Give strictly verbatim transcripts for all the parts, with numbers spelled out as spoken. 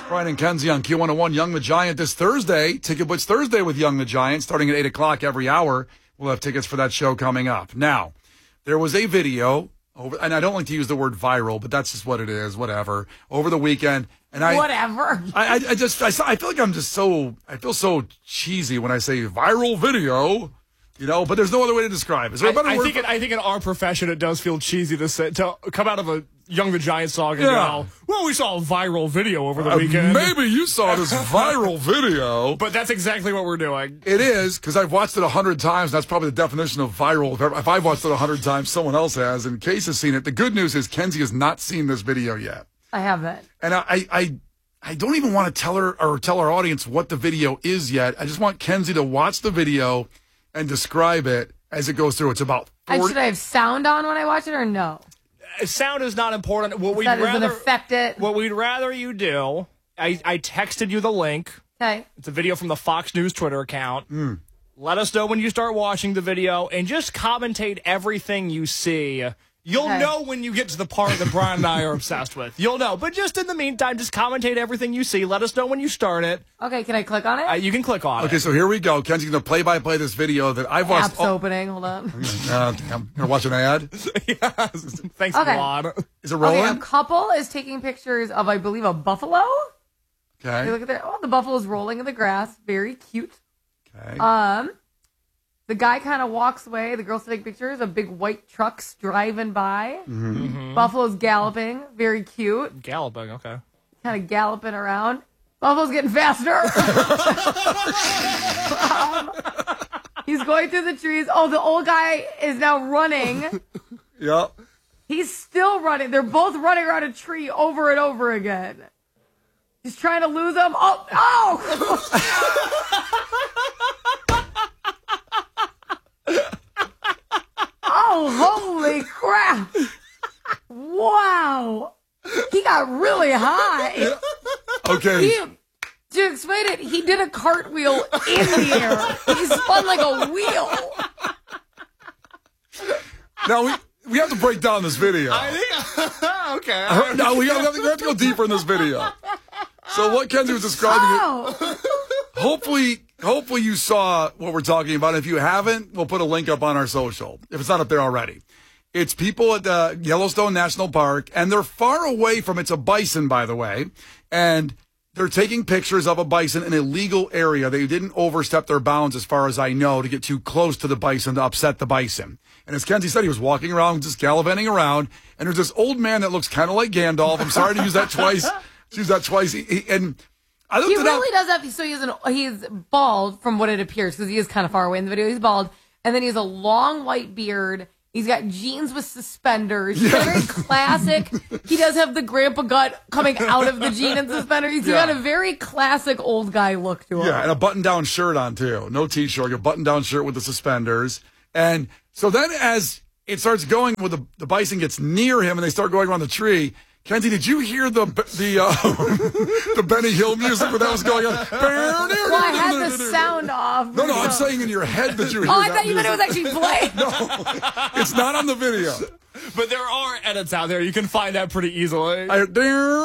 Brian and Kenzie on Q one oh one, Young the Giant this Thursday. Ticket Blitz Thursday with Young the Giant, starting at eight o'clock every hour. We'll have tickets for that show coming up. Now, there was a video, over, and I don't like to use the word viral, but that's just what it is, whatever, over the weekend. And I, Whatever. I, I, I just, I, I feel like I'm just so, I feel so cheesy when I say viral video. You know, but there's no other way to describe it. Is there a better I, I word think for- it, I think in our profession it does feel cheesy to say, to come out of a Young the Giant song and Yeah. go, well, we saw a viral video over the Uh, weekend. maybe you saw this viral video. But that's exactly what we're doing. It is, because I've watched it a hundred times. That's probably the definition of viral. If, if I've watched it a hundred times, someone else has, and Case has seen it. The good news is Kenzie has not seen this video yet. I haven't. And I, I, I, I don't even want to tell her or tell our audience what the video is yet. I just want Kenzie to watch the video and describe it as it goes through. It's about And forty should I have sound on when I watch it or no? Sound is not important. What we'd That doesn't rather affect it. what we'd rather you do. I, I texted you the link. Okay. It's a video from the Fox News Twitter account. Let us know when you start watching the video and just commentate everything you see. You'll Okay. know when you get to the part that Brian and I are obsessed with. You'll know. But just in the meantime, just commentate everything you see. Let us know when you start it. Okay, can I click on it? Uh, you can click on Okay, it. so here we go. Kenzie's going to play-by-play this video that I've watched. App's opening. Hold on. Uh, damn. Gonna watch an ad? Yes. Thanks Okay. a lot. Is it Okay, rolling? a couple is taking pictures of, I believe, a buffalo. Okay. You look at that. Oh, the buffalo's rolling in the grass. Very cute. Okay. Um, the guy kind of walks away. The girl's taking pictures of big white trucks driving by. Mm-hmm. Buffalo's galloping. Very cute. Galloping, okay. Kind of galloping around. Buffalo's getting faster. um, he's going through the trees. Oh, the old guy is now running. Yep. He's still running. They're both running around a tree over and over again. He's trying to lose them. Oh, oh! Oh, holy crap. Wow. He got really high. Okay. He, to explain it, he did a cartwheel in the air. He spun like a wheel. Now, we, we have to break down this video. I think, okay. Uh, no, we have, we have to go deeper in this video. So what Kenzie was describing, Oh. it, hopefully, hopefully you saw what we're talking about. If you haven't, we'll put a link up on our social, if it's not up there already. It's people at the Yellowstone National Park, and they're far away from, it's a bison, by the way, and they're taking pictures of a bison in a legal area. They didn't overstep their bounds, as far as I know, to get too close to the bison to upset the bison. And as Kenzie said, he was walking around, just gallivanting around, and there's this old man that looks kind of like Gandalf. I'm sorry to use that twice. Use that twice. He, he, and I looked He it really up. does have, so he's, an, he's bald from what it appears, because he is kind of far away in the video. He's bald, and then he has a long white beard. He's got jeans with suspenders. He's very classic. He does have the grandpa gut coming out of the jean and suspenders. He's Yeah. got a very classic old guy look to him. Yeah, and a button-down shirt on, too. No T-shirt, a button-down shirt with the suspenders. And so then as it starts going, with the, the bison gets near him and they start going around the tree, Kenzie, did you hear the the uh, the Benny Hill music when that was going on? Well, I had the sound off. No, no, I'm so- saying in your head that you hear Oh, I that thought you meant it was music. actually playing. It's not on the video. But there are edits out there. You can find that pretty easily. I heard,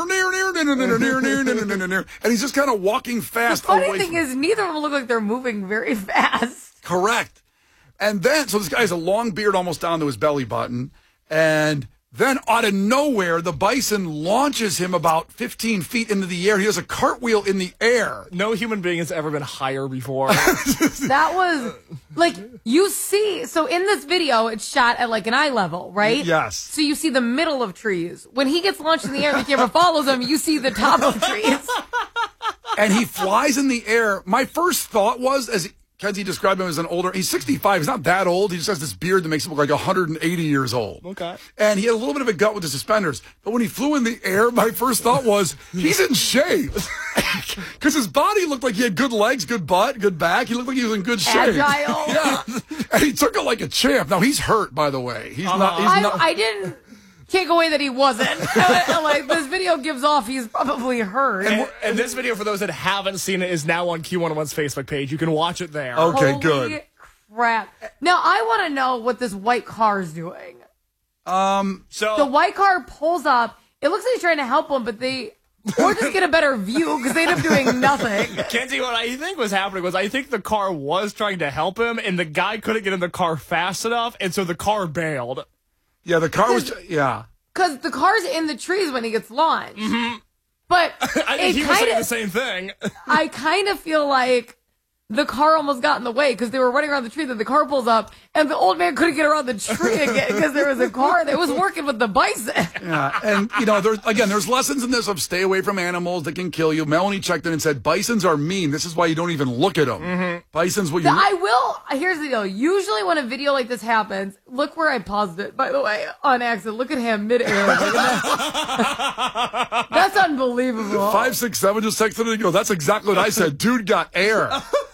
and he's just kind of walking fast The funny away thing from- is, neither of them look like they're moving very fast. Correct. And then, so this guy has a long beard almost down to his belly button. And then out of nowhere, the bison launches him about fifteen feet into the air. He does a cartwheel in the air. No human being has ever been higher before. That was, like, you see, so in this video, it's shot at, like, an eye level, right? Yes. So you see the middle of trees. When he gets launched in the air and the camera follows him, you see the top of trees. And he flies in the air. My first thought was, as Kenzie described him as an older, he's sixty-five. He's not that old. He just has this beard that makes him look like one hundred eighty years old. Okay. And he had a little bit of a gut with the suspenders. But when he flew in the air, my first thought was, he's in shape. Because his body looked like he had good legs, good butt, good back. He looked like he was in good shape. Agile. Yeah. And he took it like a champ. Now, he's hurt, by the way. He's not. He's I, not. I didn't take away that he wasn't. Like, this video gives off he's probably hurt. and, and this video, for those that haven't seen it, is now on Q one oh one's Facebook page. You can watch it there. Okay, Holy good. crap. Now, I want to know what this white car is doing. Um, So The white car pulls up. It looks like he's trying to help him, but they or just get a better view because they end up doing nothing. Kenzie, what I think was happening was I think the car was trying to help him, and the guy couldn't get in the car fast enough, and so the car bailed. Yeah, the car was, yeah. Because the car's in the trees when he gets launched. Mm-hmm. But I think it he was saying kinda, the same thing. I kind of feel like the car almost got in the way because they were running around the tree, then the car pulls up, and the old man couldn't get around the tree again because there was a car that was working with the bison. Yeah, and, you know, there's, again, there's lessons in this of stay away from animals that can kill you. Melanie checked in and said, bisons are mean. This is why you don't even look at them. Mm-hmm. Bisons will you... I will, here's the deal. Usually when a video like this happens, look where I paused it, by the way, on accident. Look at him mid-air. That's unbelievable. Five, six, seven just texted it and go, that's exactly what I said. Dude got air.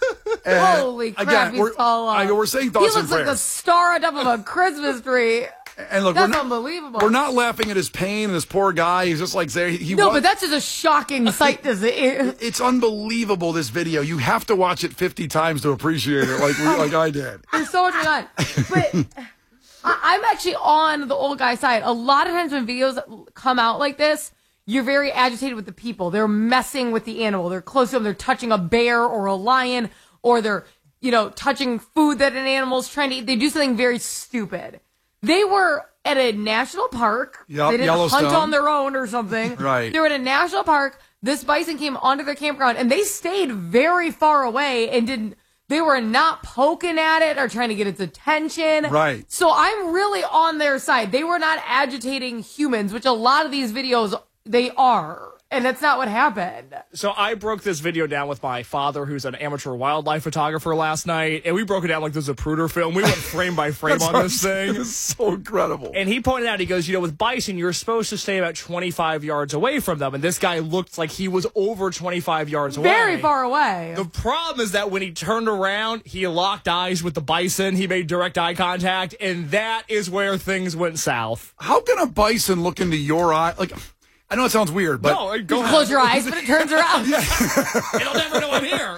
And Holy crap, again, he's we're, tall up. I go, we're saying He thoughts and looks like prayers. a star on top of a Christmas tree. And look, That's we're not, unbelievable. We're not laughing at his pain and this poor guy. He's just like saying he. No, was, but that's just a shocking sight to see. It's unbelievable. This video. You have to watch it fifty times to appreciate it, like we, like I did. There's so much going on. But I, I'm actually on the old guy side. A lot of times when videos come out like this, you're very agitated with the people. They're messing with the animal. They're close to them. They're touching a bear or a lion, or they're, you know, touching food that an animal's trying to eat. They do something very stupid. They were at a national park. Yep, they didn't Yellowstone. hunt on their own or something. Right. They were at a national park. This bison came onto their campground, and they stayed very far away and didn't. They were not poking at it or trying to get its attention. Right. So I'm really on their side. They were not agitating humans, which a lot of these videos, they are. And that's not what happened. So I broke this video down with my father, who's an amateur wildlife photographer, last night, and we broke it down like this was a Zapruder film. We went frame by frame on this thing. It's so incredible. And he pointed out, he goes, you know, with bison, you're supposed to stay about twenty-five yards away from them. And this guy looked like he was over twenty-five yards away. Very far away. The problem is that when he turned around, he locked eyes with the bison. He made direct eye contact, and that is where things went south. How can a bison look into your eye? Like, I know it sounds weird, but No, go You ahead. close your eyes, but it turns around. It'll never know I'm here.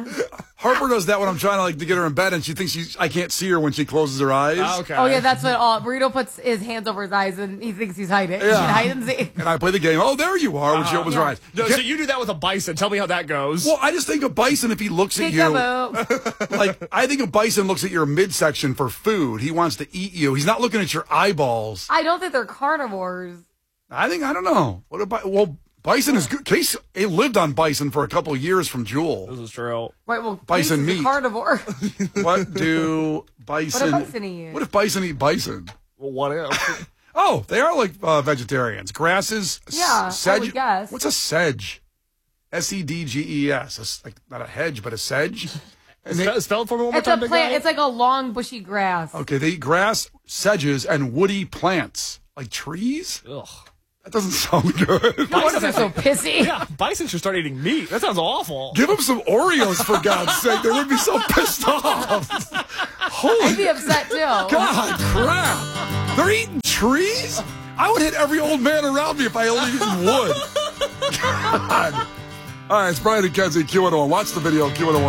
Harper does that when I'm trying to like to get her in bed, and she thinks she's I can't see her when she closes her eyes. Okay. Oh, yeah, that's what all. Burrito puts his hands over his eyes, and he thinks he's hiding. Yeah. Hide and seek. And I play the game. Oh, there you are when she opens her eyes. No, so you do that with a bison. Tell me how that goes. Well, I just think a bison, if he looks at you, Peekaboo. like, I think a bison looks at your midsection for food. He wants to eat you. He's not looking at your eyeballs. I don't think they're carnivores. I think, I don't know. What about, well, bison is good. Case, he lived on bison for a couple of years from Jewel. This is true. Right, well, Bison Case is a meat. carnivore. What do bison, What do bison eat? what if bison eat bison? Well, what else? Oh, they are like uh, vegetarians. Grasses. s- Yeah, I sedge. would guess. What's a sedge? S E D G E S. It's like not a hedge, but a sedge. And they, Spell, spell it for me one more It's a time, big plant. guy. It's like a long, bushy grass. okay, they eat grass, sedges, and woody plants. Like trees? Ugh. That doesn't sound good. No wonder they're so pissy. Yeah, bison should start eating meat. That sounds awful. Give them some Oreos, for God's sake. They would be so pissed off. I'd Holy be upset too. God, crap. They're eating trees? I would hit every old man around me if I only eaten wood. God. All right, it's Brian and Kenzie, Q one oh one. Watch the video, Q one oh one.